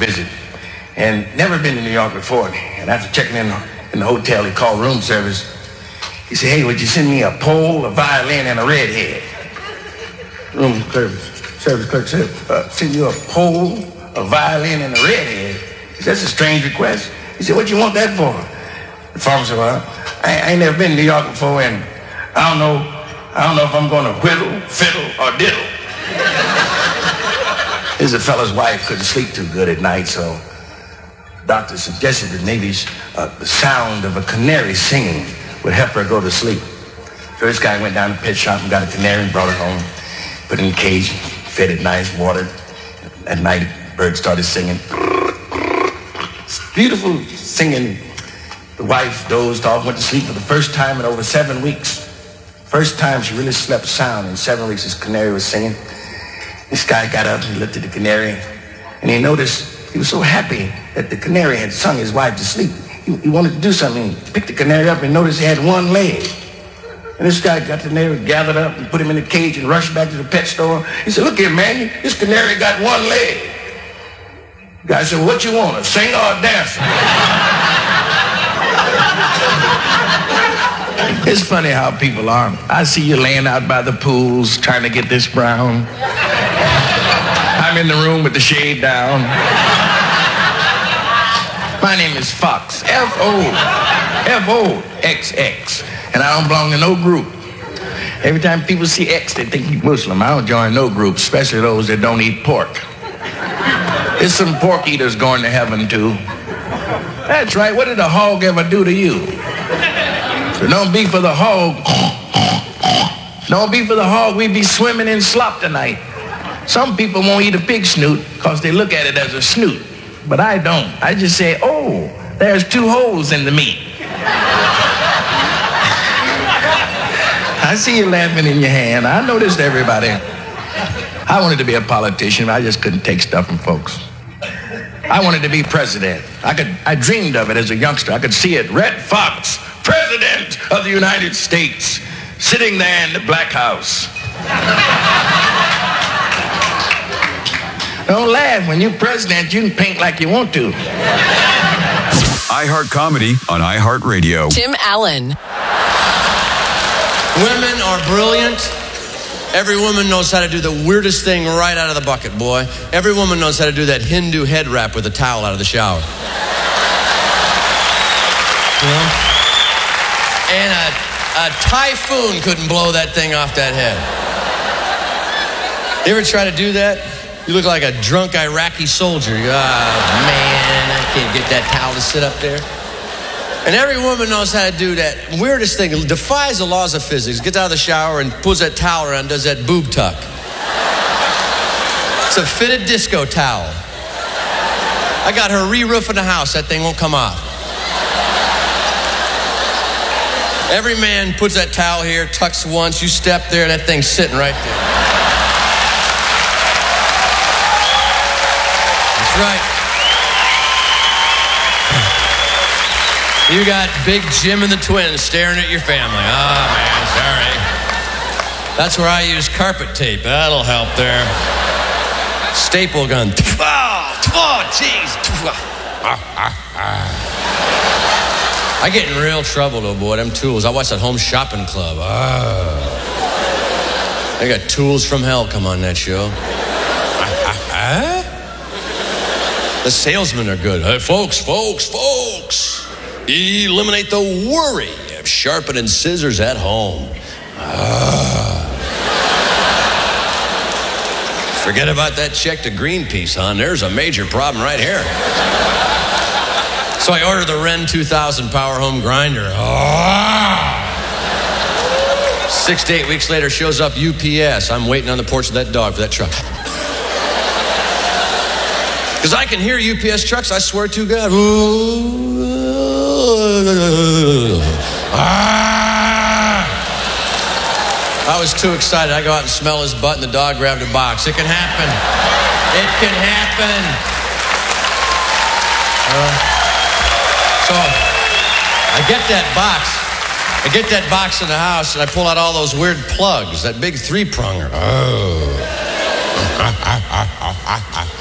visit and never been to New York before. And after checking in the hotel, he called room service. He said, hey, would you send me a pole, a violin, and a redhead? Room service clerk said, send you a pole, a violin, and a redhead? He said, that's a strange request. He said, what you want that for? The farmer said, well, I ain't never been to New York before, and I don't know if I'm going to whittle, fiddle, or diddle. This fella's wife couldn't sleep too good at night, so the doctor suggested that maybe the sound of a canary singing would help her go to sleep. So this guy went down to the pet shop and got a canary and brought it home, put it in a cage, fed it nice, watered. At night, the bird started singing. Beautiful singing. The wife dozed off, went to sleep for the first time in over 7 weeks. First time she really slept sound in 7 weeks, this canary was singing. This guy got up, he looked at the canary, and he noticed he was so happy that the canary had sung his wife to sleep. He wanted to do something. He picked the canary up and noticed he had one leg. And this guy got the canary, gathered up, and put him in the cage and rushed back to the pet store. He said, look here, man, this canary got one leg. The guy said, well, what you want, a singer or a dancer? It's funny how people are. I see you laying out by the pools trying to get this brown. I'm in the room with the shade down. My name is Fox, F-O-X-X, and I don't belong to no group. Every time people see X, they think he's Muslim. I don't join no group, especially those that don't eat pork. There's some pork eaters going to heaven, too. That's right. What did a hog ever do to you? So don't be for the hog. Don't be for the hog. We'd be swimming in slop tonight. Some people won't eat a pig snoot because they look at it as a snoot. But I don't. I just say, oh, there's 2 holes in the meat. I see you laughing in your hand. I noticed everybody. I wanted to be a politician, but I just couldn't take stuff from folks. I wanted to be president. I dreamed of it as a youngster. I could see it. Red Fox, President of the United States, sitting there in the Black House. Don't laugh. When you're president, you can paint like you want to. iHeart Comedy on iHeartRadio. Tim Allen. Women are brilliant. Every woman knows how to do the weirdest thing right out of the bucket, boy. Every woman knows how to do that Hindu head wrap with a towel out of the shower. You know? And a typhoon couldn't blow that thing off that head. You ever try to do that? You look like a drunk Iraqi soldier. Man, I can't get that towel to sit up there. And every woman knows how to do that weirdest thing. It defies the laws of physics. Gets out of the shower and pulls that towel around and does that boob tuck. It's a fitted disco towel. I got her re-roofing the house. That thing won't come off. Every man puts that towel here, tucks once, you step there, and that thing's sitting right there. That's right. You got Big Jim and the twins staring at your family. Oh, man, sorry. That's where I use carpet tape. That'll help there. Staple gun. Oh, jeez. I get in real trouble, though, boy. Them tools. I watch that Home Shopping Club. I got tools from hell come on that show. The salesmen are good. Hey, folks. Eliminate the worry of sharpening scissors at home. Forget about that check to Greenpeace, hon. There's a major problem right here. So I ordered the Ren 2000 Power Home Grinder. 6 to 8 weeks later, shows up UPS. I'm waiting on the porch of that dog for that truck. Because I can hear UPS trucks, I swear to God. I was too excited. I go out and smell his butt and the dog grabbed a box. It can happen. It can happen. So I get that box. I get that box in the house and I pull out all those weird plugs, that big 3-prunger.